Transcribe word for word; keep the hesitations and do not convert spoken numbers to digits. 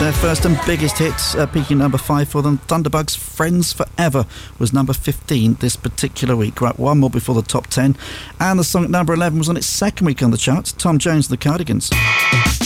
Their first and biggest hits, uh, peaking number five for them. Thunderbugs' Friends Forever was number fifteen this particular week. Right, one more before the top ten. And the song at number eleven was on its second week on the charts. Tom Jones and the Cardigans.